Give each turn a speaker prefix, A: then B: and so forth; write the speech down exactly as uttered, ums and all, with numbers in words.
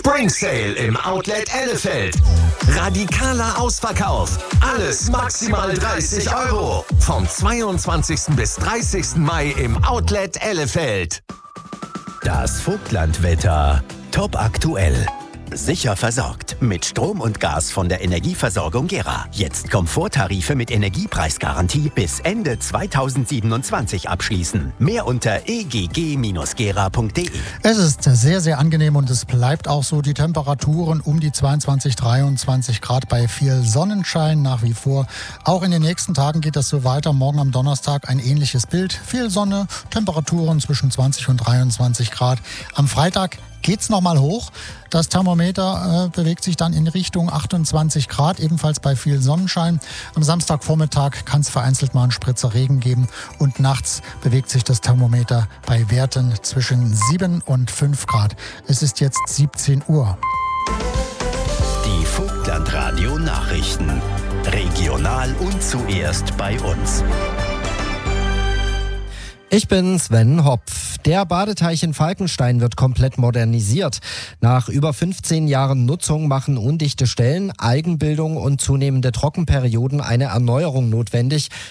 A: Spring Sale im Outlet Ellefeld. Radikaler Ausverkauf. Alles maximal dreißig Euro. Vom zweiundzwanzigsten bis dreißigsten Mai im Outlet Ellefeld.
B: Das Vogtlandwetter. Top aktuell. Sicher versorgt mit Strom und Gas von der Energieversorgung Gera. Jetzt Komforttarife mit Energiepreisgarantie bis Ende zweitausendsiebenundzwanzig abschließen. Mehr unter e g g Bindestrich gera punkt de.
C: Es ist sehr, sehr angenehm und es bleibt auch so. Die Temperaturen um die zweiundzwanzig, dreiundzwanzig Grad bei viel Sonnenschein nach wie vor. Auch in den nächsten Tagen geht das so weiter. Morgen am Donnerstag ein ähnliches Bild. Viel Sonne, Temperaturen zwischen zwanzig und dreiundzwanzig Grad. Am Freitag geht's nochmal hoch. Das Thermometer äh, bewegt sich dann in Richtung achtundzwanzig Grad, ebenfalls bei viel Sonnenschein. Am Samstagvormittag kann es vereinzelt mal einen Spritzer Regen geben und nachts bewegt sich das Thermometer bei Werten zwischen sieben und fünf Grad. Es ist jetzt siebzehn Uhr.
B: Die Vogtlandradio Nachrichten. Regional und zuerst bei uns.
D: Ich bin Sven Hopf. Der Badeteich in Falkenstein wird komplett modernisiert. Nach über fünfzehn Jahren Nutzung machen undichte Stellen, Algenbildung und zunehmende Trockenperioden eine Erneuerung notwendig.